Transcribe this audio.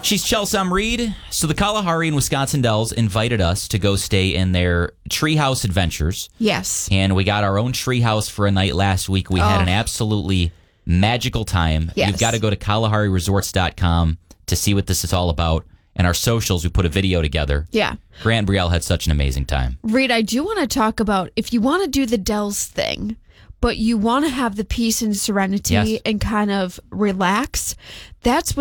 She's Chelsea Reed. So the Kalahari and Wisconsin Dells invited us to go stay in their treehouse adventures. Yes. And we got our own treehouse for a night last week. We had an absolutely magical time. Yes. You've got to go to KalahariResorts.com to see what this is all about. And our socials, we put a video together. Yeah. Grant and Brielle had such an amazing time. Reed, I do want to talk about if you want to do the Dells thing, but you want to have the peace and serenity and kind of relax. That's